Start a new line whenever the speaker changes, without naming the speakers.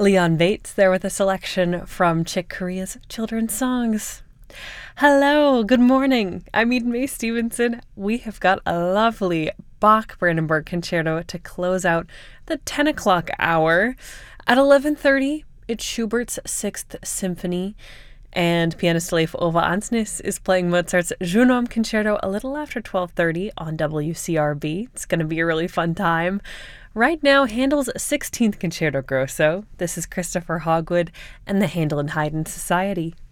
Leon Bates there with a selection from Chick Corea's children's songs. Hello, good morning. I'm Eden Mae Stevenson. We have got a lovely Bach Brandenburg Concerto to close out the 10 o'clock hour. At 11:30, it's Schubert's Sixth Symphony, and pianist Leif Ove Ansnes is playing Mozart's Junon Concerto a little after 12:30 on WCRB. It's going to be a really fun time. Right now, Handel's 16th Concerto Grosso. This is Christopher Hogwood and the Handel and Haydn Society.